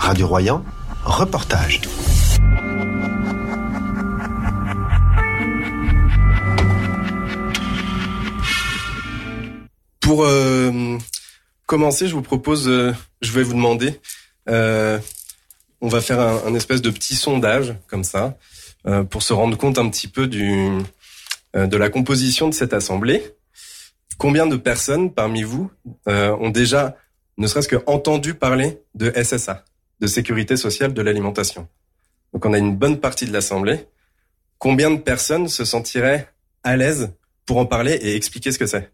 Radio Royan, reportage. Pour commencer, je vous propose, je vais vous demander, on va faire un espèce de petit sondage comme ça, pour se rendre compte un petit peu de la composition de cette assemblée. Combien de personnes parmi vous ont déjà, ne serait-ce que entendu parler de SSA, de Sécurité Sociale de l'Alimentation? Donc on a une bonne partie de l'assemblée. Combien de personnes se sentiraient à l'aise pour en parler et expliquer ce que c'est?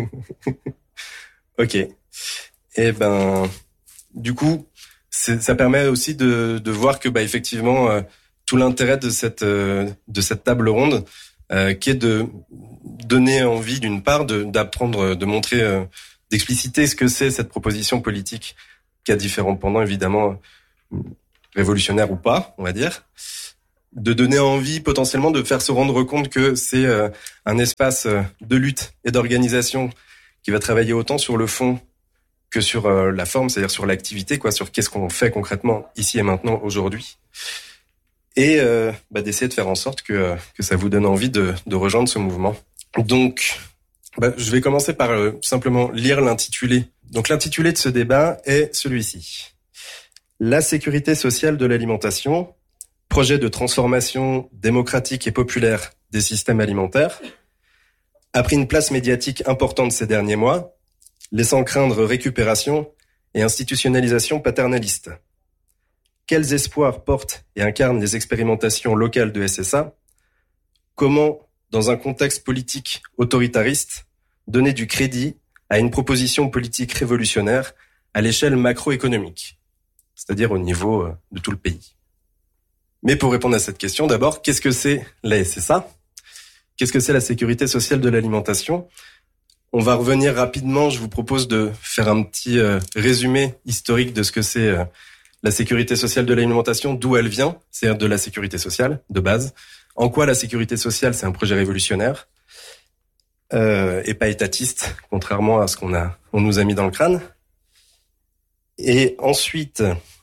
Ok. Et du coup, ça permet aussi de voir que, effectivement, tout l'intérêt de cette table ronde, qui est de donner envie, d'une part, d'apprendre, de montrer, d'expliciter ce que c'est cette proposition politique, qui a différents pendants, évidemment, révolutionnaires ou pas, on va dire. De donner envie potentiellement de faire se rendre compte que c'est un espace de lutte et d'organisation qui va travailler autant sur le fond que sur la forme, c'est-à-dire sur l'activité, sur qu'est-ce qu'on fait concrètement ici et maintenant aujourd'hui, et d'essayer de faire en sorte que ça vous donne envie de rejoindre ce mouvement. Donc, je vais commencer par simplement lire l'intitulé. Donc l'intitulé de ce débat est celui-ci: La sécurité sociale de l'alimentation, projet de transformation démocratique et populaire des systèmes alimentaires, a pris une place médiatique importante ces derniers mois, laissant craindre récupération et institutionnalisation paternaliste. Quels espoirs portent et incarnent les expérimentations locales de SSA? Comment, dans un contexte politique autoritariste, donner du crédit à une proposition politique révolutionnaire à l'échelle macroéconomique, c'est-à-dire au niveau de tout le pays? Mais pour répondre à cette question, d'abord, qu'est-ce que c'est la SSA? Qu'est-ce que c'est la sécurité sociale de l'alimentation? On va revenir rapidement, je vous propose de faire un petit résumé historique de ce que c'est la sécurité sociale de l'alimentation, d'où elle vient, c'est-à-dire de la sécurité sociale, de base. En quoi la sécurité sociale, c'est un projet révolutionnaire et pas étatiste, contrairement à ce qu'on nous a mis dans le crâne. Et ensuite,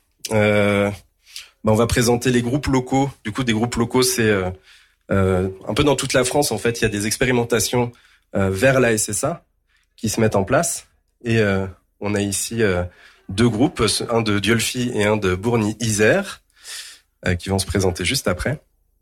on va présenter les groupes locaux. Du coup, des groupes locaux, c'est un peu dans toute la France, en fait, il y a des expérimentations vers la SSA qui se mettent en place. Et on a ici deux groupes, un de Diolfi et un de Bourny-Isère, qui vont se présenter juste après.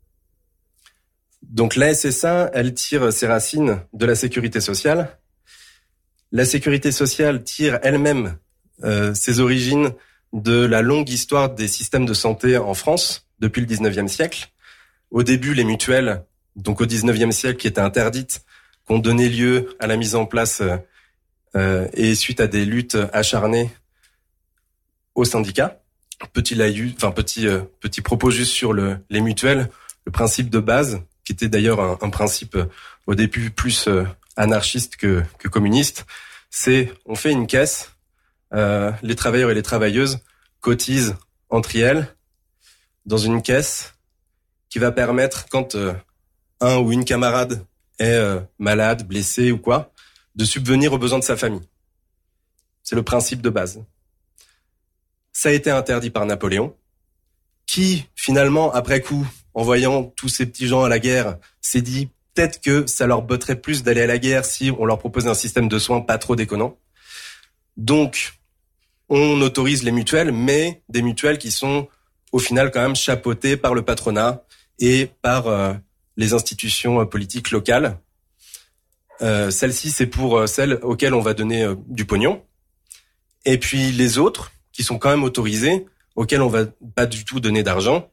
Donc la SSA, elle tire ses racines de la sécurité sociale. La sécurité sociale tire elle-même ses origines de la longue histoire des systèmes de santé en France depuis le 19e siècle. Au début, les mutuelles, donc au 19e siècle, qui étaient interdites, qui ont donné lieu à la mise en place et suite à des luttes acharnées aux syndicats. Petit propos juste sur les mutuelles, le principe de base, qui était d'ailleurs un principe au début plus anarchiste que communiste, c'est on fait une caisse, les travailleurs et les travailleuses cotisent entre elles dans une caisse qui va permettre, quand un ou une camarade est malade, blessé ou quoi, de subvenir aux besoins de sa famille. C'est le principe de base. Ça a été interdit par Napoléon, qui, finalement, après coup, en voyant tous ces petits gens à la guerre, s'est dit peut-être que ça leur botterait plus d'aller à la guerre si on leur proposait un système de soins pas trop déconnant. Donc, on autorise les mutuelles, mais des mutuelles qui sont, au final, quand même chapeautées par le patronat et par les institutions politiques locales. Celle-ci, c'est pour celles auxquelles on va donner du pognon. Et puis les autres, qui sont quand même autorisées, auxquelles on va pas du tout donner d'argent,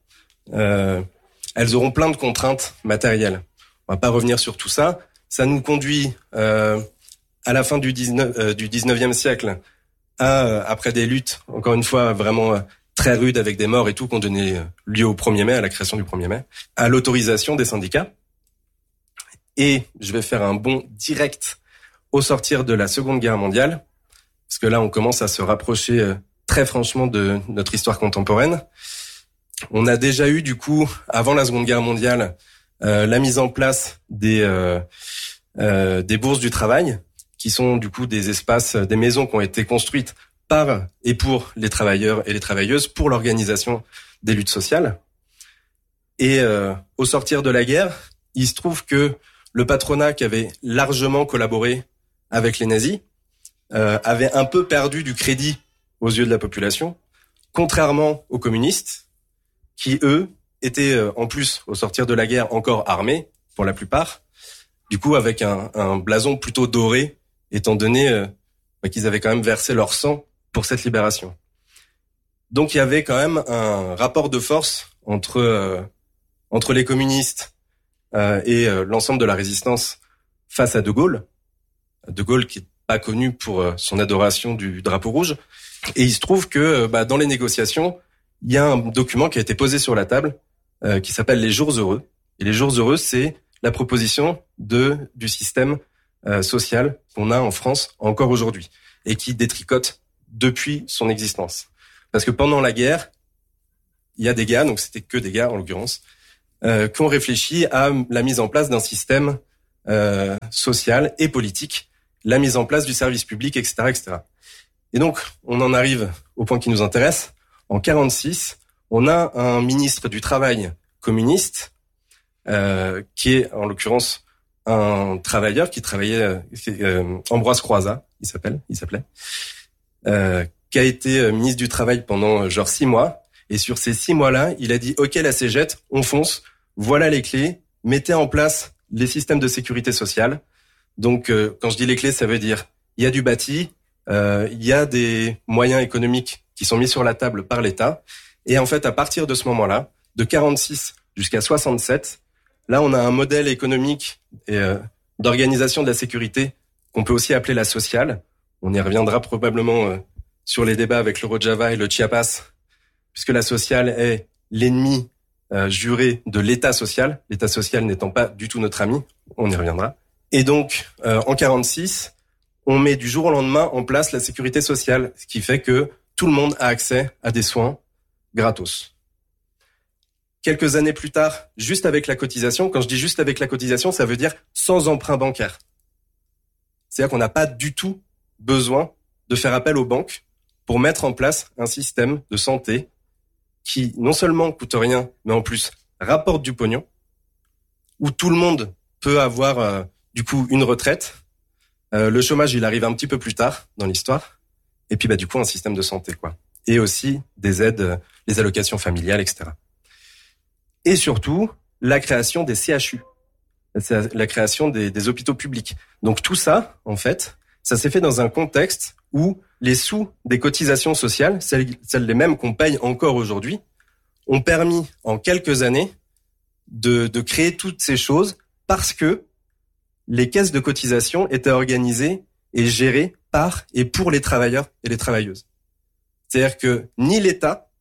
elles auront plein de contraintes matérielles. On va pas revenir sur tout ça. Ça nous conduit à la fin du 19e siècle après des luttes, encore une fois, vraiment très rudes avec des morts et tout, qui ont donné lieu au 1er mai, à la création du 1er mai, à l'autorisation des syndicats. Et je vais faire un bond direct au sortir de la Seconde Guerre mondiale, parce que là, on commence à se rapprocher très franchement de notre histoire contemporaine. On a déjà eu, du coup, avant la Seconde Guerre mondiale, la mise en place des bourses du travail, qui sont du coup des espaces, des maisons qui ont été construites par et pour les travailleurs et les travailleuses, pour l'organisation des luttes sociales. Et au sortir de la guerre, il se trouve que le patronat, qui avait largement collaboré avec les nazis, avait un peu perdu du crédit aux yeux de la population, contrairement aux communistes, qui, eux, étaient en plus, au sortir de la guerre, encore armés, pour la plupart, du coup avec un blason plutôt doré, étant donné qu'ils avaient quand même versé leur sang pour cette libération. Donc il y avait quand même un rapport de force entre les communistes et l'ensemble de la résistance face à De Gaulle. De Gaulle qui n'est pas connu pour son adoration du drapeau rouge. Et il se trouve que dans les négociations, il y a un document qui a été posé sur la table qui s'appelle les jours heureux. Et les jours heureux, c'est la proposition du système social qu'on a en France encore aujourd'hui et qui détricote depuis son existence. Parce que pendant la guerre, il y a des gars, donc c'était que des gars en l'occurrence, qui ont réfléchi à la mise en place d'un système social et politique, la mise en place du service public, etc., etc. Et donc, on en arrive au point qui nous intéresse. En 46, on a un ministre du Travail communiste, qui est en l'occurrence un travailleur qui travaillait, Ambroise Croizat, il s'appelait, qui a été ministre du Travail pendant genre 6 mois. Et sur ces 6 mois-là, il a dit « Ok, la CGT, on fonce, voilà les clés, mettez en place les systèmes de sécurité sociale. » Donc, quand je dis les clés, ça veut dire il y a du bâti, il y a des moyens économiques qui sont mis sur la table par l'État. Et en fait, à partir de ce moment-là, de 46 jusqu'à 67, là, on a un modèle économique et d'organisation de la sécurité qu'on peut aussi appeler la sociale. On y reviendra probablement sur les débats avec le Rojava et le Chiapas, puisque la sociale est l'ennemi juré de l'État social, l'État social n'étant pas du tout notre ami, on y reviendra. Et donc, en 46, on met du jour au lendemain en place la sécurité sociale, ce qui fait que tout le monde a accès à des soins gratos. Quelques années plus tard, juste avec la cotisation, quand je dis juste avec la cotisation, ça veut dire sans emprunt bancaire. C'est-à-dire qu'on n'a pas du tout besoin de faire appel aux banques pour mettre en place un système de santé qui non seulement coûte rien, mais en plus rapporte du pognon, où tout le monde peut avoir du coup une retraite. Le chômage, il arrive un petit peu plus tard dans l'histoire. Et puis du coup un système de santé, quoi. Et aussi des aides, les allocations familiales, etc. Et surtout, la création des CHU, la création des hôpitaux publics. Donc tout ça, en fait, ça s'est fait dans un contexte où les sous des cotisations sociales, celles les mêmes qu'on paye encore aujourd'hui, ont permis en quelques années de créer toutes ces choses parce que les caisses de cotisation étaient organisées et gérées par et pour les travailleurs et les travailleuses. C'est-à-dire que ni l'État,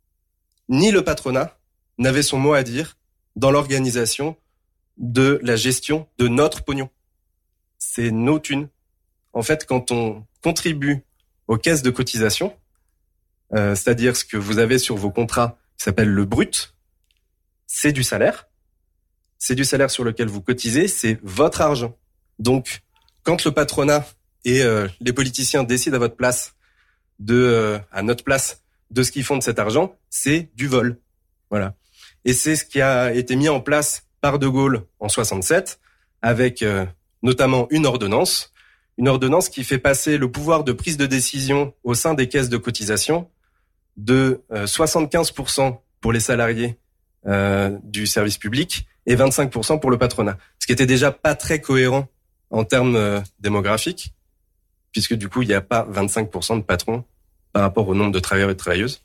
ni le patronat n'avaient son mot à dire dans l'organisation de la gestion de notre pognon. C'est nos thunes. En fait, quand on contribue aux caisses de cotisation, c'est-à-dire ce que vous avez sur vos contrats qui s'appelle le brut, c'est du salaire. C'est du salaire sur lequel vous cotisez, c'est votre argent. Donc, quand le patronat et les politiciens décident à votre place, à notre place, de ce qu'ils font de cet argent, c'est du vol. Voilà. Et c'est ce qui a été mis en place par De Gaulle en 67, avec notamment une ordonnance qui fait passer le pouvoir de prise de décision au sein des caisses de cotisation de 75% pour les salariés du service public et 25% pour le patronat. Ce qui était déjà pas très cohérent en termes démographiques, puisque du coup, il n'y a pas 25% de patrons par rapport au nombre de travailleurs et de travailleuses.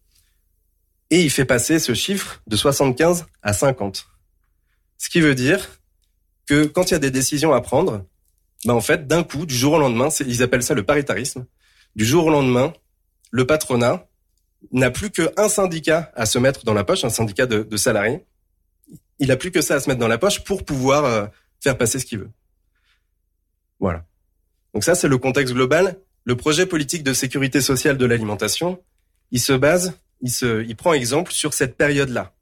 Et il fait passer ce chiffre de 75 à 50. Ce qui veut dire que quand il y a des décisions à prendre, en fait, d'un coup, du jour au lendemain, ils appellent ça le paritarisme, du jour au lendemain, le patronat n'a plus qu'un syndicat à se mettre dans la poche, un syndicat de salariés. Il n'a plus que ça à se mettre dans la poche pour pouvoir faire passer ce qu'il veut. Voilà. Donc ça, c'est le contexte global. Le projet politique de sécurité sociale de l'alimentation, il prend exemple sur cette période-là.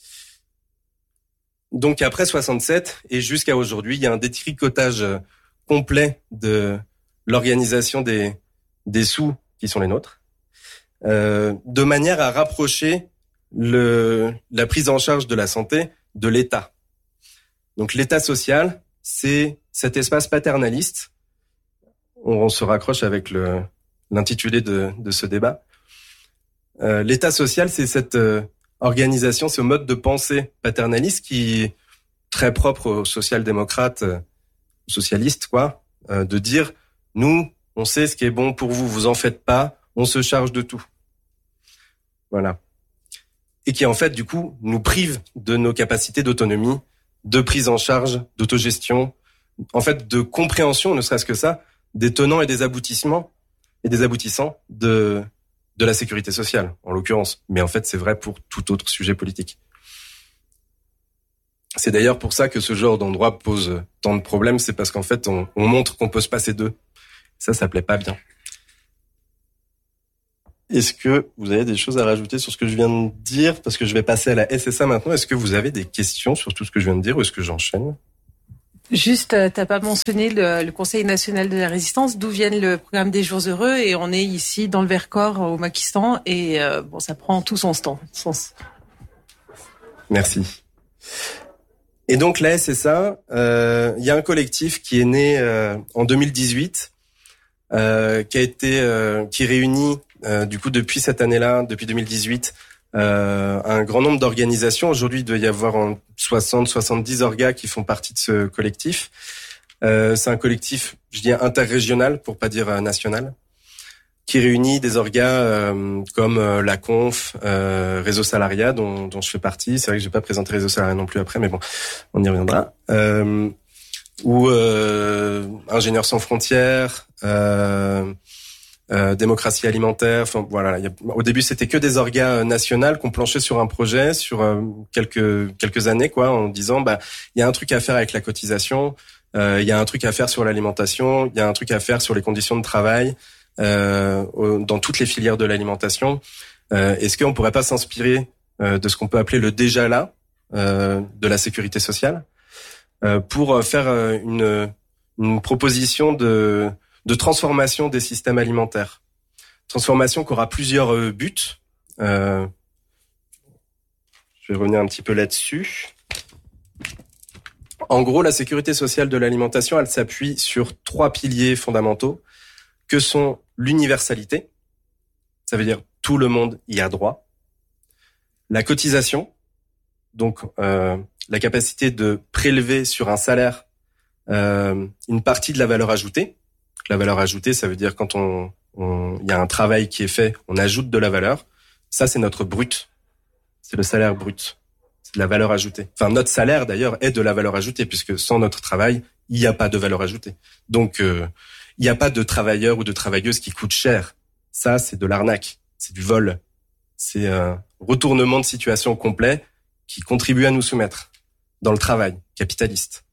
Donc après 67 et jusqu'à aujourd'hui, il y a un détricotage complet de l'organisation des sous qui sont les nôtres, de manière à rapprocher la prise en charge de la santé de l'État. Donc l'État social, c'est cet espace paternaliste. On se raccroche avec l'intitulé de ce débat. L'État social, c'est cette organisation, ce mode de pensée paternaliste qui est très propre aux social-démocrates, socialistes, quoi, de dire, nous, on sait ce qui est bon pour vous, vous en faites pas, on se charge de tout. Voilà. Et qui, en fait, du coup, nous prive de nos capacités d'autonomie, de prise en charge, d'autogestion, en fait, de compréhension, ne serait-ce que ça, des tenants et des aboutissements et des aboutissants de la sécurité sociale, en l'occurrence. Mais en fait, c'est vrai pour tout autre sujet politique. C'est d'ailleurs pour ça que ce genre d'endroit pose tant de problèmes, c'est parce qu'en fait, on montre qu'on peut se passer d'eux. Ça plaît pas bien. Est-ce que vous avez des choses à rajouter sur ce que je viens de dire? Parce que je vais passer à la SSA maintenant. Est-ce que vous avez des questions sur tout ce que je viens de dire ou est-ce que j'enchaîne? Juste, t'as pas mentionné le Conseil national de la résistance, d'où vient le programme des Jours heureux, et on est ici dans le Vercors au Maquistan, et ça prend tout son sens. Merci. Et donc la SSA, il y a un collectif qui est né en 2018, qui réunit du coup depuis cette année-là, depuis 2018, un grand nombre d'organisations. Aujourd'hui, il doit y avoir 70 orgas qui font partie de ce collectif. C'est un collectif, je dis interrégional pour pas dire national, qui réunit des orgas comme la Conf, Réseau Salariat, dont je fais partie. C'est vrai que j'ai pas présenté Réseau Salariat non plus après, mais bon, on y reviendra. Ou Ingénieurs sans frontières, Démocratie alimentaire. Enfin voilà, au début c'était que des orgas nationales qu'on planchait sur un projet sur quelques années, quoi, en disant il y a un truc à faire avec la cotisation, il y a un truc à faire sur l'alimentation, il y a un truc à faire sur les conditions de travail. Dans toutes les filières de l'alimentation, est-ce qu'on pourrait pas s'inspirer de ce qu'on peut appeler le déjà là de la sécurité sociale pour faire une proposition de transformation des systèmes alimentaires, transformation qui aura plusieurs buts. Je vais revenir un petit peu là-dessus. En gros, la sécurité sociale de l'alimentation, elle s'appuie sur 3 piliers fondamentaux que sont l'universalité, ça veut dire tout le monde y a droit, la cotisation, donc la capacité de prélever sur un salaire une partie de la valeur ajoutée. La valeur ajoutée, ça veut dire quand il y a un travail qui est fait, on ajoute de la valeur. Ça, c'est notre brut, c'est le salaire brut, c'est de la valeur ajoutée. Enfin, notre salaire d'ailleurs est de la valeur ajoutée puisque sans notre travail, il n'y a pas de valeur ajoutée. Donc il n'y a pas de travailleur ou de travailleuse qui coûte cher. Ça, c'est de l'arnaque, c'est du vol. C'est un retournement de situation complet qui contribue à nous soumettre dans le travail capitaliste.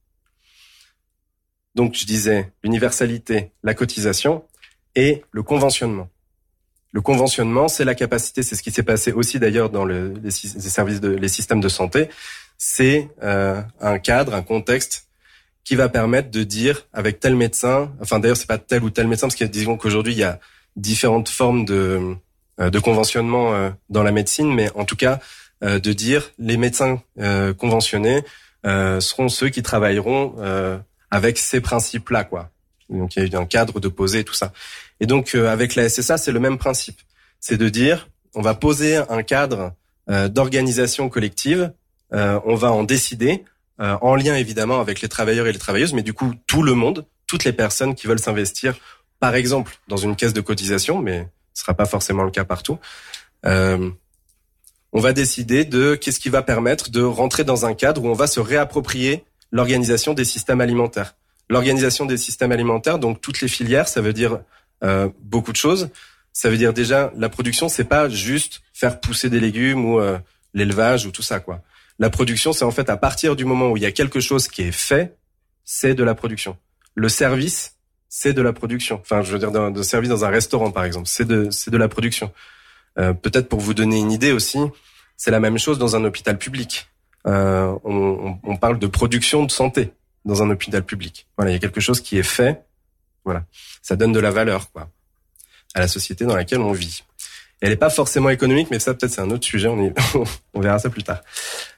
Donc, je disais l'universalité, la cotisation et le conventionnement. Le conventionnement, c'est la capacité, c'est ce qui s'est passé aussi d'ailleurs dans les systèmes de santé. C'est un cadre, un contexte qui va permettre de dire avec tel médecin, enfin d'ailleurs c'est pas tel ou tel médecin parce que disons qu'aujourd'hui il y a différentes formes de conventionnement dans la médecine, mais en tout cas de dire les médecins conventionnés seront ceux qui travailleront avec ces principes-là, quoi. Donc il y a eu un cadre de poser tout ça. Et donc avec la SSA c'est le même principe, c'est de dire on va poser un cadre d'organisation collective, on va en décider. En lien évidemment avec les travailleurs et les travailleuses, mais du coup tout le monde, toutes les personnes qui veulent s'investir, par exemple dans une caisse de cotisation, mais ce sera pas forcément le cas partout. On va décider de qu'est-ce qui va permettre de rentrer dans un cadre où on va se réapproprier l'organisation des systèmes alimentaires. L'organisation des systèmes alimentaires, donc toutes les filières, ça veut dire beaucoup de choses. Ça veut dire déjà la production, c'est pas juste faire pousser des légumes ou l'élevage ou tout ça, quoi. La production, c'est en fait à partir du moment où il y a quelque chose qui est fait, c'est de la production. Le service, c'est de la production. Enfin, je veux dire, de service dans un restaurant, par exemple, c'est de la production. Peut-être pour vous donner une idée aussi, c'est la même chose dans un hôpital public. On parle de production de santé dans un hôpital public. Voilà, il y a quelque chose qui est fait. Voilà, ça donne de la valeur, quoi. à la société dans laquelle on vit. Elle n'est pas forcément économique, mais ça peut-être c'est un autre sujet, on verra ça plus tard.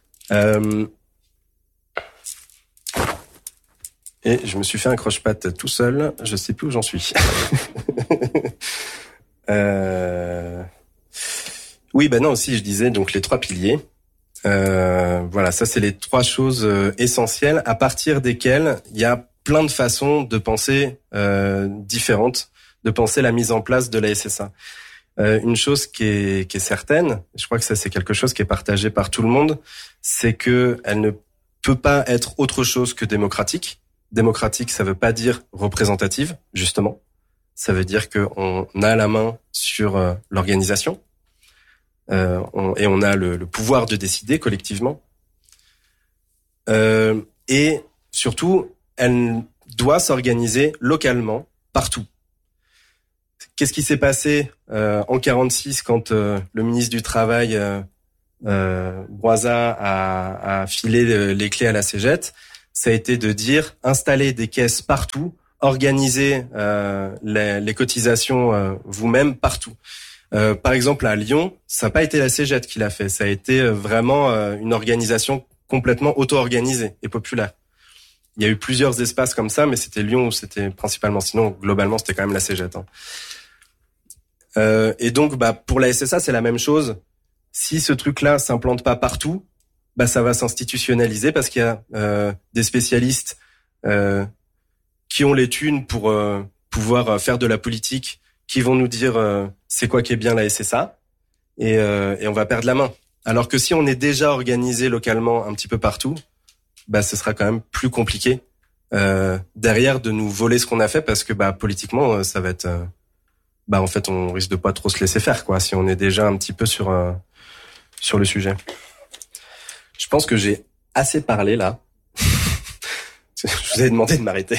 Et je me suis fait un croche-patte tout seul, je sais plus où j'en suis. Oui, non, aussi, je disais, donc les 3 piliers. Voilà, ça c'est les 3 choses essentielles à partir desquelles il y a plein de façons de penser différentes, de penser la mise en place de la SSA. Une chose qui est certaine, je crois que ça c'est quelque chose qui est partagé par tout le monde, c'est que elle ne peut pas être autre chose que démocratique. Démocratique, ça veut pas dire représentative, justement. Ça veut dire qu'on a la main sur l'organisation et on a le pouvoir de décider collectivement. Et surtout, elle doit s'organiser localement, partout. Qu'est-ce qui s'est passé en 46 quand le ministre du Travail, Boisa, a filé les clés à la CGT? Ça a été de dire installer des caisses partout, organiser les cotisations vous-même partout. Par exemple, à Lyon, ça n'a pas été la CGT qui l'a fait. Ça a été vraiment une organisation complètement auto-organisée et populaire. Il y a eu plusieurs espaces comme ça, mais c'était Lyon où c'était principalement. Sinon, globalement, c'était quand même la CGT. Et donc, pour la SSA, c'est la même chose. Si ce truc-là s'implante pas partout, ça va s'institutionnaliser parce qu'il y a des spécialistes qui ont les thunes pour pouvoir faire de la politique, qui vont nous dire c'est quoi qui est bien la SSA, et on va perdre la main. Alors que si on est déjà organisé localement un petit peu partout, ce sera quand même plus compliqué derrière de nous voler ce qu'on a fait parce que politiquement ça va être en fait on risque de pas trop se laisser faire quoi si on est déjà un petit peu sur le sujet. Je pense que j'ai assez parlé là. Je vous avais demandé de m'arrêter.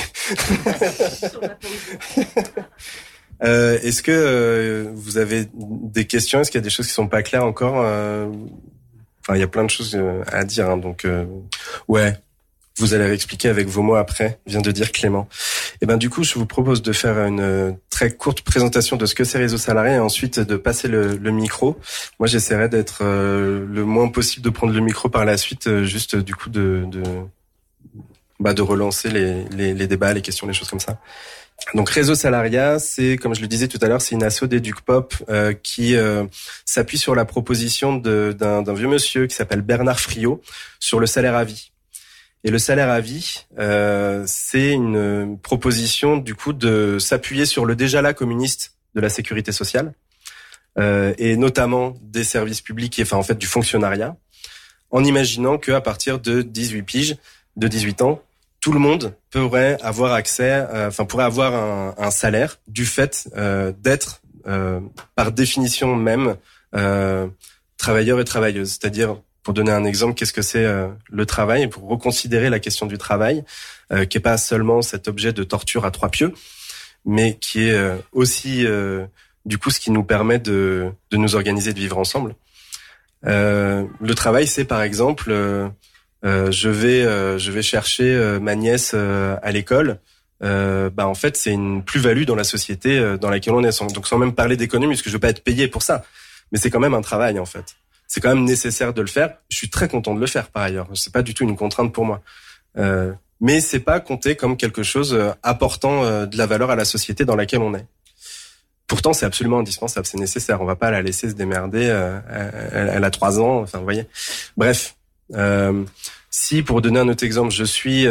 Est-ce que vous avez des questions? Est-ce qu'il y a des choses qui sont pas claires encore? Il y a plein de choses à dire, hein, donc ouais. Vous allez réexpliquer avec vos mots après, vient de dire Clément. Et du coup, je vous propose de faire une très courte présentation de ce que c'est Réseau Salarié et ensuite de passer le micro. Moi, j'essaierai d'être le moins possible de prendre le micro par la suite, juste du coup de relancer les débats, les questions, les choses comme ça. Donc Réseau Salariat, c'est, comme je le disais tout à l'heure, c'est une asso d'EducPop qui s'appuie sur la proposition d'un vieux monsieur qui s'appelle Bernard Friot sur le salaire à vie. Et le salaire à vie, c'est une proposition du coup de s'appuyer sur le déjà là communiste de la sécurité sociale et notamment des services publics, en fait du fonctionnariat, en imaginant qu'à partir de 18 ans, tout le monde pourrait avoir accès, pourrait avoir un salaire du fait d'être par définition même travailleur et travailleuse, c'est-à-dire pour donner un exemple, qu'est-ce que c'est le travail, pour reconsidérer la question du travail, qui est pas seulement cet objet de torture à 3 pieux, mais qui est aussi du coup ce qui nous permet de nous organiser, de vivre ensemble. Le travail, c'est par exemple, je vais chercher ma nièce à l'école. En fait, c'est une plus-value dans la société dans laquelle on est. Donc sans même parler d'économie, parce que je veux pas être payé pour ça, mais c'est quand même un travail en fait. C'est quand même nécessaire de le faire. Je suis très content de le faire par ailleurs. C'est pas du tout une contrainte pour moi. Mais c'est pas compté comme quelque chose apportant de la valeur à la société dans laquelle on est. Pourtant, c'est absolument indispensable, c'est nécessaire. On va pas la laisser se démerder. Elle a 3 ans. Enfin, vous voyez. Bref. Si, pour donner un autre exemple, je suis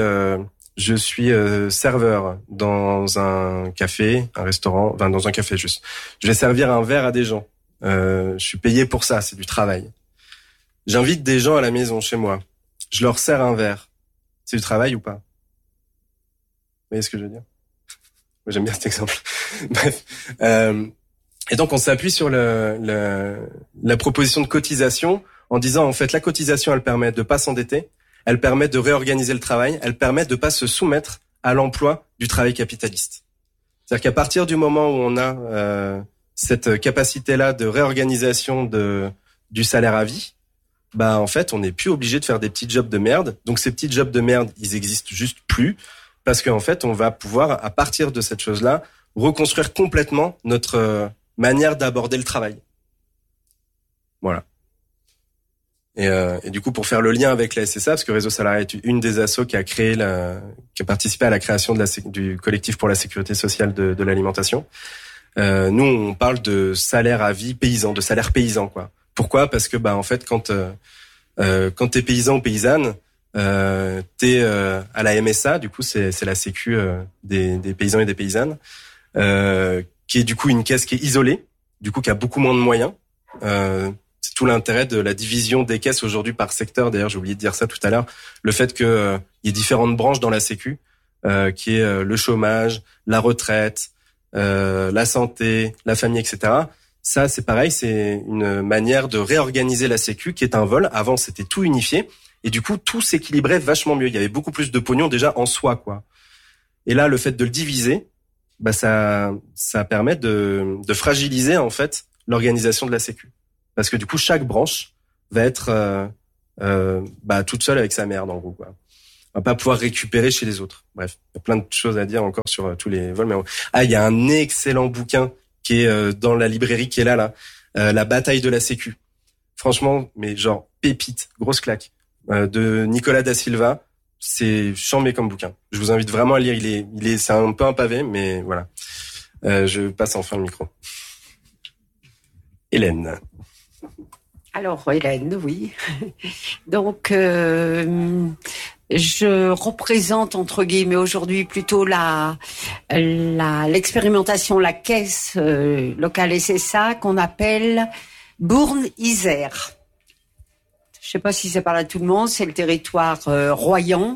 serveur dans un café, un restaurant, dans un café juste. Je vais servir un verre à des gens. Je suis payé pour ça, c'est du travail. J'invite des gens à la maison, chez moi. Je leur sers un verre. C'est du travail ou pas? Vous voyez ce que je veux dire? Moi, j'aime bien cet exemple. Bref. Et donc, on s'appuie sur la proposition de cotisation en disant, en fait, la cotisation, elle permet de pas s'endetter, elle permet de réorganiser le travail, elle permet de pas se soumettre à l'emploi du travail capitaliste. C'est-à-dire qu'à partir du moment où on a cette capacité-là de réorganisation du salaire à vie, en fait, on n'est plus obligé de faire des petits jobs de merde. Donc, ces petits jobs de merde, ils existent juste plus parce qu'en fait, on va pouvoir, à partir de cette chose-là, reconstruire complètement notre manière d'aborder le travail. Voilà. Et du coup, pour faire le lien avec la SSA, parce que Réseau Salariat est une des assos qui a participé à la création du collectif pour la sécurité sociale de l'alimentation. Nous, on parle de salaire à vie paysan, de salaire paysan, quoi. Pourquoi ? Parce que, en fait, quand t'es paysan ou paysanne, t'es à la MSA, du coup, c'est la sécu des paysans et des paysannes, qui est du coup une caisse qui est isolée, du coup, qui a beaucoup moins de moyens. C'est tout l'intérêt de la division des caisses aujourd'hui par secteur. D'ailleurs, j'ai oublié de dire ça tout à l'heure. Le fait que il y ait différentes branches dans la sécu, qui est le chômage, la retraite, la santé, la famille, etc. Ça, c'est pareil, c'est une manière de réorganiser la sécu qui est un vol. Avant, c'était tout unifié. Et du coup, tout s'équilibrait vachement mieux. Il y avait beaucoup plus de pognon déjà en soi, quoi. Et là, le fait de le diviser, ça permet de fragiliser, en fait, l'organisation de la sécu. Parce que du coup, chaque branche va être toute seule avec sa merde, en gros, quoi. On va pas pouvoir récupérer chez les autres. Bref, il y a plein de choses à dire encore sur tous les vols. Mais il y a un excellent bouquin qui est dans la librairie qui est là, La bataille de la sécu. Franchement, mais genre pépite, grosse claque, de Nicolas da Silva. C'est chambé comme bouquin. Je vous invite vraiment à lire. C'est un peu un pavé, mais voilà. Je passe enfin le micro. Hélène. Alors, Hélène, oui. Donc, je représente, entre guillemets, aujourd'hui plutôt l'expérimentation, la caisse locale SSA qu'on appelle Bourne-Isère. Je sais pas si ça parle à tout le monde, c'est le territoire royan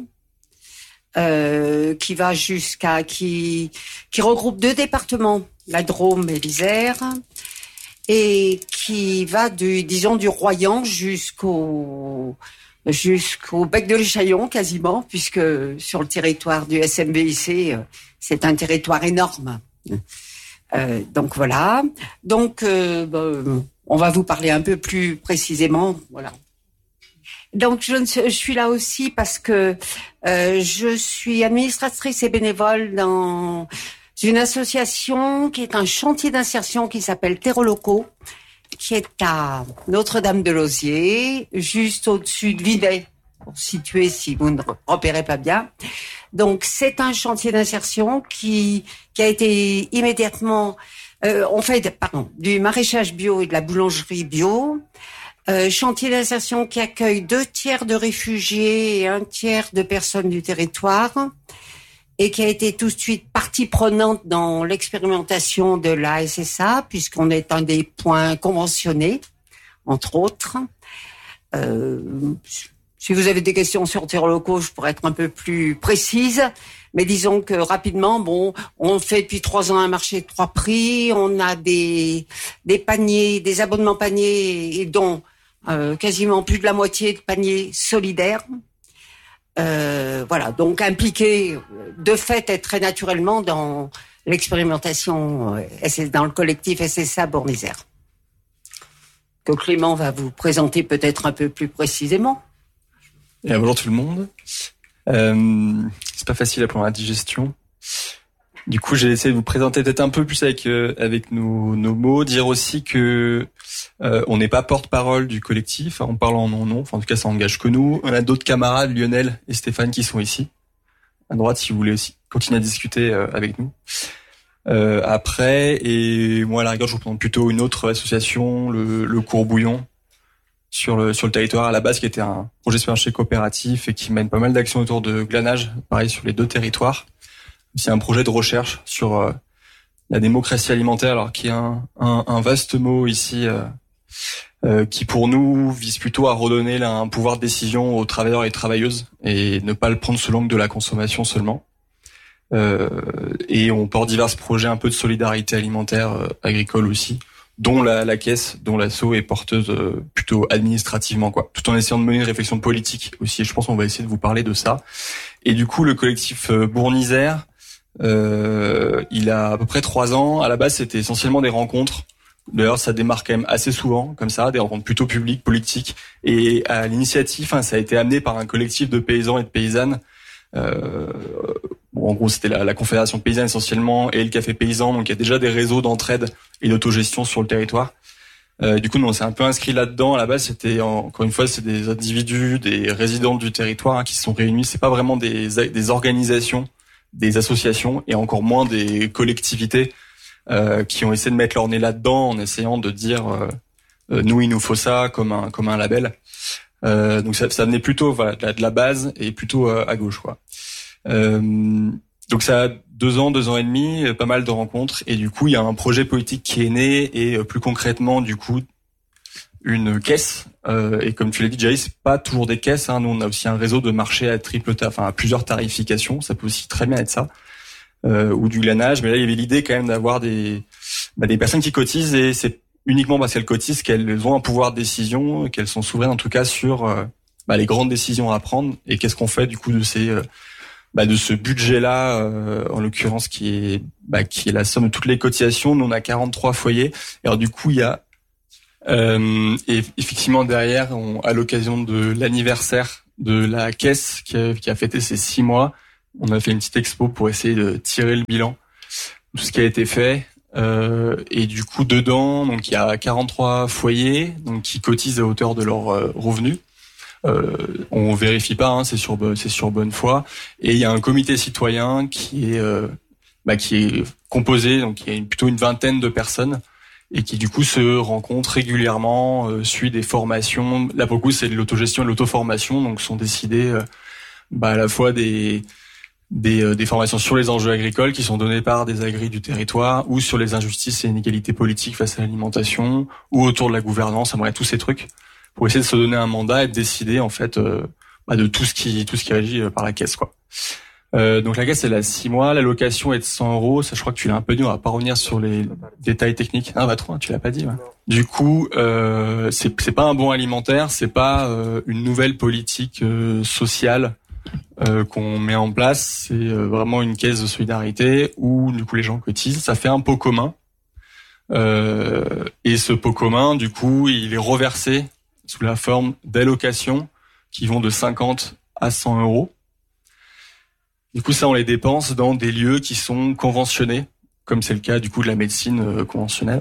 qui va qui regroupe 2 départements, la Drôme et l'Isère, et qui va du Royan jusqu'au bec de l'Échaillon quasiment, puisque sur le territoire du SMBIC, c'est un territoire énorme. Donc voilà. Donc on va vous parler un peu plus précisément. Voilà. Donc je suis là aussi parce que je suis administratrice et bénévole dans une association qui est un chantier d'insertion qui s'appelle Terreaux Locaux, qui est à Notre-Dame-de-Lausier, juste au-dessus de Videt, pour situer si vous ne repérez pas bien. Donc c'est un chantier d'insertion qui a été immédiatement on fait du maraîchage bio et de la boulangerie bio. Chantier d'insertion qui accueille 2/3 de réfugiés et 1/3 de personnes du territoire, et qui a été tout de suite partie prenante dans l'expérimentation de la SSA, puisqu'on est un des points conventionnés, entre autres. Si vous avez des questions sur Terreaux Locaux, je pourrais être un peu plus précise, mais disons que rapidement, on fait depuis 3 ans un marché de 3 prix, on a des paniers, des abonnements paniers, et dont quasiment plus de la moitié de paniers solidaires. Voilà, donc impliqué de fait et très naturellement dans l'expérimentation dans le collectif SSA Bourne-Isère, que Clément va vous présenter peut-être un peu plus précisément. Et bonjour tout le monde. C'est pas facile à prendre la digestion. Du coup, j'ai essayé de vous présenter peut-être un peu plus avec nos mots, dire aussi que on n'est pas porte-parole du collectif, on parle en nom, en tout cas ça engage que nous. On a d'autres camarades, Lionel et Stéphane, qui sont ici à droite si vous voulez aussi continuer à discuter avec nous. Après, et moi à la rigueur je vous présente plutôt une autre association, le Courbouillon, sur le territoire à la base, qui était un projet supermarché coopératif et qui mène pas mal d'actions autour de glanage, pareil sur les 2 territoires. C'est un projet de recherche sur la démocratie alimentaire, alors qui est un vaste mot ici, qui pour nous vise plutôt à redonner un pouvoir de décision aux travailleurs et travailleuses et ne pas le prendre sous l'angle de la consommation seulement. Et on porte divers projets un peu de solidarité alimentaire agricole aussi, dont la caisse, dont l'asso est porteuse plutôt administrativement, quoi, tout en essayant de mener une réflexion politique aussi. Et je pense qu'on va essayer de vous parler de ça. Et du coup, le collectif Bourne-Isère, il a à peu près 3 ans. À la base, c'était essentiellement des rencontres. D'ailleurs, ça démarre quand même assez souvent, comme ça, des rencontres plutôt publiques, politiques. Et à l'initiative, ça a été amené par un collectif de paysans et de paysannes. en gros, c'était la Confédération paysanne essentiellement et le Café paysan. Donc, il y a déjà des réseaux d'entraide et d'autogestion sur le territoire. Du coup, nous, on s'est un peu inscrit là-dedans. À la base, c'était encore une fois, c'est des individus, des résidents du territoire qui se sont réunis. C'est pas vraiment des organisations, des associations et encore moins des collectivités qui ont essayé de mettre leur nez là-dedans en essayant de dire nous, il nous faut ça comme un label. Donc ça venait plutôt de la base et plutôt à gauche, quoi. Donc ça a 2 ans et demi, pas mal de rencontres, et du coup il y a un projet politique qui est né, et plus concrètement du coup une caisse. Et comme tu l'as dit, Jay, c'est pas toujours des caisses. Nous on a aussi un réseau de marchés à plusieurs tarifications. Ça peut aussi très bien être ça, ou du glanage. Mais là il y avait l'idée quand même d'avoir des personnes qui cotisent, et c'est uniquement parce qu'elles cotisent qu'elles ont un pouvoir de décision, qu'elles sont souveraines en tout cas sur les grandes décisions à prendre. Et qu'est-ce qu'on fait du coup de ce budget-là, en l'occurrence qui est la somme de toutes les cotisations. Nous on a 43 foyers. Et alors du coup il y a et effectivement derrière, à l'occasion de l'anniversaire de la caisse qui a fêté ses 6 mois, on a fait une petite expo pour essayer de tirer le bilan de tout ce qui a été fait. Et du coup dedans, donc il y a 43 foyers donc qui cotisent à hauteur de leurs revenus. On vérifie pas, c'est sur bonne foi. Et il y a un comité citoyen qui est composé, donc il y a plutôt une vingtaine de personnes, et qui du coup se rencontrent régulièrement, suit des formations. Là pour le coup c'est de l'autogestion et de l'auto-formation, donc sont décidés à la fois des formations sur les enjeux agricoles qui sont données par des agris du territoire, ou sur les injustices et inégalités politiques face à l'alimentation, ou autour de la gouvernance, tous ces trucs, pour essayer de se donner un mandat et de décider en fait de tout ce qui est régi par la caisse, quoi. Donc la caisse elle a 6 mois, la location est de 100 €. Ça je crois que tu l'as un peu dit, on va pas revenir sur les détails techniques. Trop, tu l'as pas dit. Ouais. Du coup c'est pas un bon alimentaire, c'est pas une nouvelle politique sociale qu'on met en place. C'est vraiment une caisse de solidarité où du coup les gens cotisent. Ça fait un pot commun, et ce pot commun du coup il est reversé sous la forme d'allocations qui vont de 50 à 100 €. Du coup, ça, on les dépense dans des lieux qui sont conventionnés, comme c'est le cas du coup de la médecine conventionnée.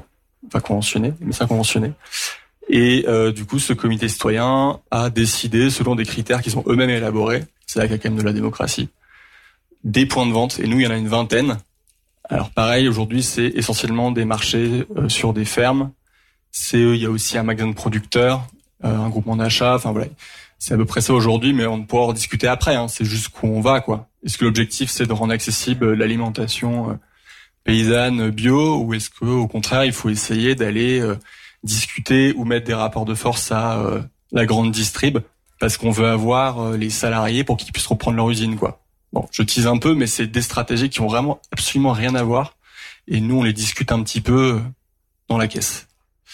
Et du coup, ce comité citoyen a décidé, selon des critères qui sont eux-mêmes élaborés, c'est là qu'il y a quand même de la démocratie, des points de vente. Et nous, il y en a une vingtaine. Alors pareil, aujourd'hui, c'est essentiellement des marchés sur des fermes. Il y a aussi un magasin de producteurs, un groupement d'achat. C'est à peu près ça aujourd'hui, mais on pourra en discuter après. C'est juste où on va, quoi. Est-ce que l'objectif c'est de rendre accessible l'alimentation paysanne bio, ou est-ce que au contraire il faut essayer d'aller discuter ou mettre des rapports de force à la grande distrib parce qu'on veut avoir les salariés pour qu'ils puissent reprendre leur usine, quoi. Bon, je tease un peu, mais c'est des stratégies qui ont vraiment absolument rien à voir, et nous on les discute un petit peu dans la caisse.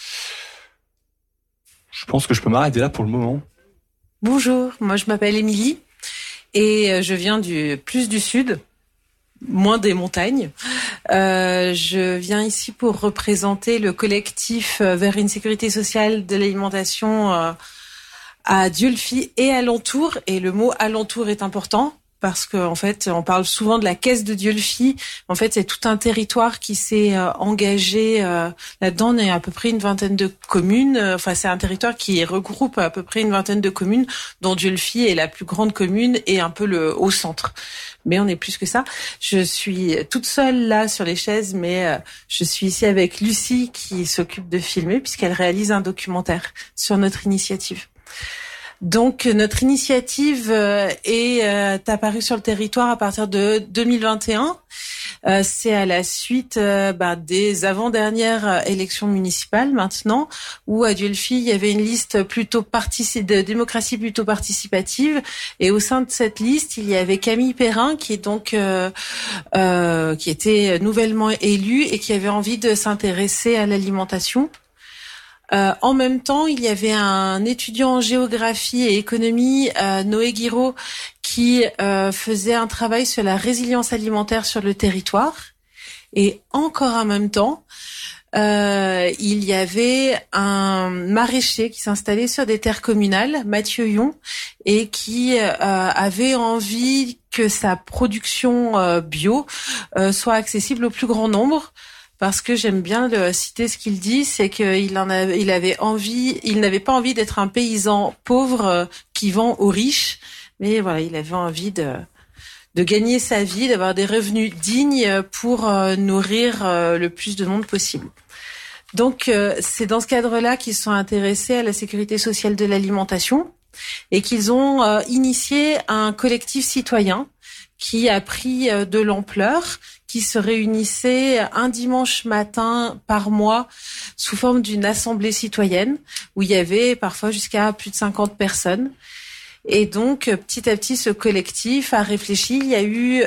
Je pense que je peux m'arrêter là pour le moment. Bonjour, moi je m'appelle Émilie et je viens plus du sud, moins des montagnes. Je viens ici pour représenter le collectif vers une sécurité sociale de l'alimentation à Dieulefit et alentour. Et le mot alentour est important parce qu'en fait, on parle souvent de la caisse de Dieulefit. En fait, c'est tout un territoire qui s'est engagé là-dedans. On est à peu près une vingtaine de communes. C'est un territoire qui regroupe à peu près une vingtaine de communes, dont Dieulefit est la plus grande commune et un peu le haut centre. Mais on est plus que ça. Je suis toute seule là sur les chaises, mais je suis ici avec Lucie qui s'occupe de filmer puisqu'elle réalise un documentaire sur notre initiative. Donc notre initiative est apparue sur le territoire à partir de 2021. C'est à la suite des avant-dernières élections municipales maintenant, où à Dieulefit il y avait une liste de démocratie plutôt participative, et au sein de cette liste il y avait Camille Perrin qui est donc qui était nouvellement élue et qui avait envie de s'intéresser à l'alimentation. En même temps, il y avait un étudiant en géographie et économie, Noé Guiraud, qui faisait un travail sur la résilience alimentaire sur le territoire. Et encore en même temps, il y avait un maraîcher qui s'installait sur des terres communales, Mathieu Yon, et qui avait envie que sa production bio soit accessible au plus grand nombre. Parce que j'aime bien citer ce qu'il dit, c'est qu'il n'avait pas envie d'être un paysan pauvre qui vend aux riches, mais voilà, il avait envie de gagner sa vie, d'avoir des revenus dignes pour nourrir le plus de monde possible. Donc c'est dans ce cadre-là qu'ils sont intéressés à la sécurité sociale de l'alimentation et qu'ils ont initié un collectif citoyen qui a pris de l'ampleur, qui se réunissait un dimanche matin par mois sous forme d'une assemblée citoyenne où il y avait parfois jusqu'à plus de 50 personnes. Et donc, petit à petit, ce collectif a réfléchi. Il y a eu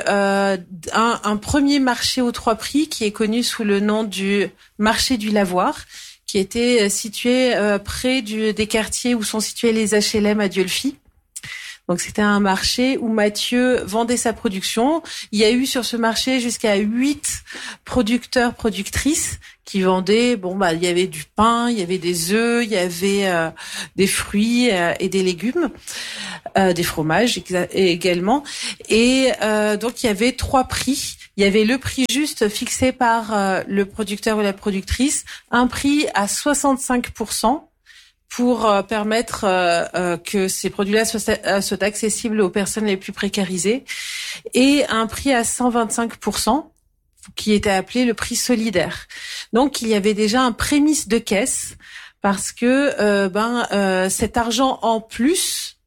un premier marché aux 3 prix qui est connu sous le nom du marché du lavoir, qui était situé près des quartiers où sont situés les HLM à Dieulefit. Donc c'était un marché où Mathieu vendait sa production. Il y a eu sur ce marché jusqu'à 8 producteurs, productrices qui vendaient, il y avait du pain, il y avait des œufs, il y avait des fruits et des légumes, des fromages également. Et donc il y avait 3 prix. Il y avait le prix juste fixé par le producteur ou la productrice, un prix à 65%. Pour permettre que ces produits-là soient accessibles aux personnes les plus précarisées, et un prix à 125% qui était appelé le prix solidaire. Donc il y avait déjà un prémisse de caisse parce que cet argent en plus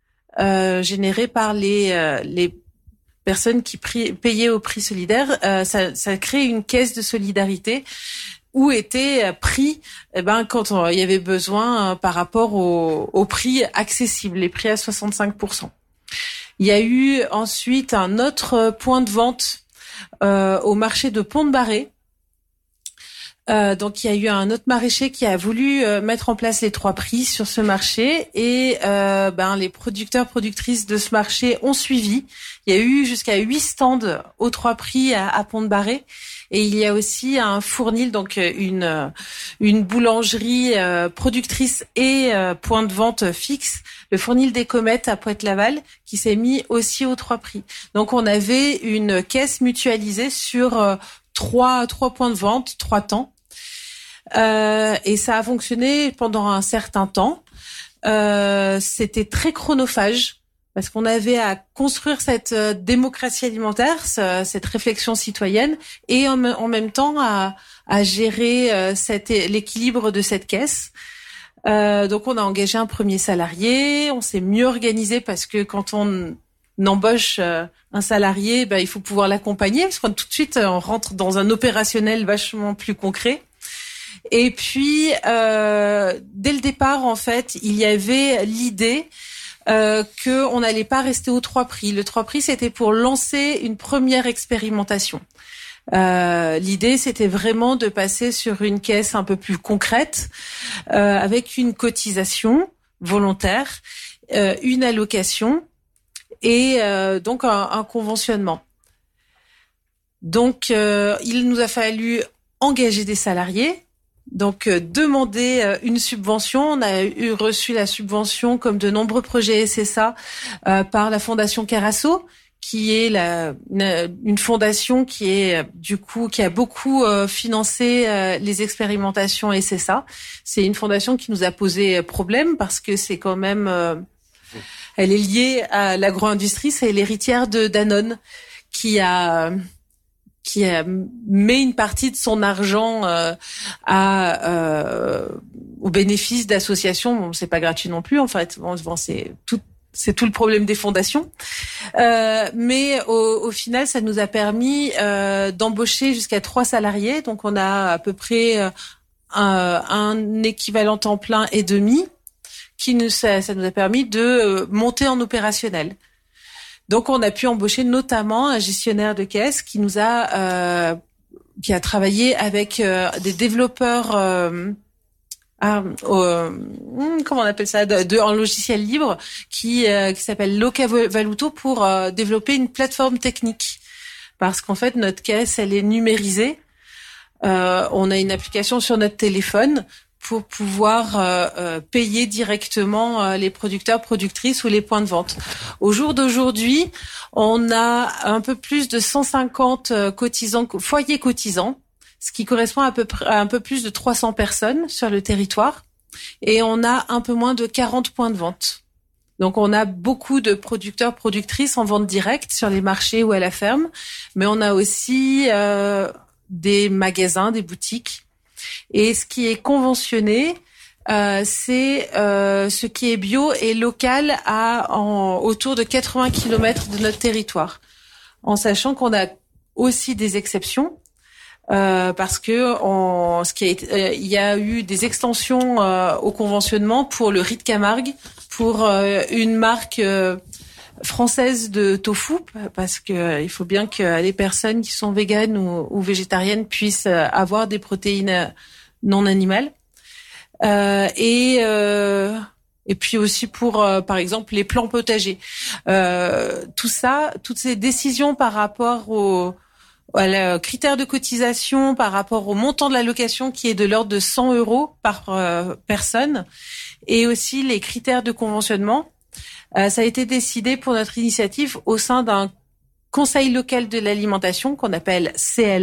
généré par les personnes qui payaient au prix solidaire, ça crée une caisse de solidarité où était pris quand il y avait besoin par rapport au prix accessible, les prix à 65%. Il y a eu ensuite un autre point de vente au marché de Pont-de-Barré. Donc il y a eu un autre maraîcher qui a voulu mettre en place les 3 prix sur ce marché et les producteurs productrices de ce marché ont suivi. Il y a eu jusqu'à 8 stands aux 3 prix à Pont-de-Barré. Et il y a aussi un fournil, donc une boulangerie productrice et point de vente fixe, le fournil des Comètes à Pointe-Laval, qui s'est mis aussi aux 3 prix. Donc on avait une caisse mutualisée sur 3 points de vente, 3 temps. Et ça a fonctionné pendant un certain temps. C'était très chronophage. Parce qu'on avait à construire cette démocratie alimentaire, cette réflexion citoyenne, et en même temps à gérer l'équilibre de cette caisse. Donc on a engagé un premier salarié, on s'est mieux organisé parce que quand on embauche un salarié, il faut pouvoir l'accompagner parce qu'on tout de suite on rentre dans un opérationnel vachement plus concret. Et puis dès le départ en fait, il y avait l'idée que on n'allait pas rester aux 3 prix. Le 3 prix, c'était pour lancer une première expérimentation. L'idée, c'était vraiment de passer sur une caisse un peu plus concrète, avec une cotisation volontaire, une allocation et donc un conventionnement. Donc, il nous a fallu engager des salariés. Donc, demander une subvention. On a reçu la subvention, comme de nombreux projets SSA, par la Fondation Carasso, qui est une fondation qui a beaucoup financé les expérimentations SSA. C'est une fondation qui nous a posé problème parce que c'est quand même, elle est liée à l'agro-industrie. C'est l'héritière de Danone qui met une partie de son argent au bénéfice d'associations. Bon, c'est pas gratuit non plus. En fait, c'est tout le problème des fondations. Mais au final, ça nous a permis d'embaucher jusqu'à 3 salariés. Donc, on a à peu près un équivalent temps plein et demi ça nous a permis de monter en opérationnel. Donc, on a pu embaucher notamment un gestionnaire de caisse qui a travaillé avec des développeurs, comment on appelle ça, en logiciel libre, qui s'appelle Loca Valuto pour développer une plateforme technique. Parce qu'en fait, notre caisse, elle est numérisée. On a une application sur notre téléphone pour pouvoir payer directement les producteurs, productrices ou les points de vente. Au jour d'aujourd'hui, on a un peu plus de 150 foyers cotisants, ce qui correspond à peu près à un peu plus de 300 personnes sur le territoire, et on a un peu moins de 40 points de vente. Donc on a beaucoup de producteurs, productrices en vente directe sur les marchés ou à la ferme, mais on a aussi des magasins, des boutiques. Et ce qui est conventionné, c'est ce qui est bio et local autour de 80 km de notre territoire. En sachant qu'on a aussi des exceptions, parce que il y a eu des extensions au conventionnement pour le riz de Camargue, pour une marque française de tofu, parce que il faut bien que les personnes qui sont véganes ou végétariennes puissent avoir des protéines non animales. Et puis aussi pour, par exemple, les plants potagers. Tout ça, toutes ces décisions par rapport aux critères de cotisation, par rapport au montant de l'allocation qui est de l'ordre de 100 € par personne, et aussi les critères de conventionnement, ça a été décidé pour notre initiative au sein d'un conseil local de l'alimentation qu'on appelle CL.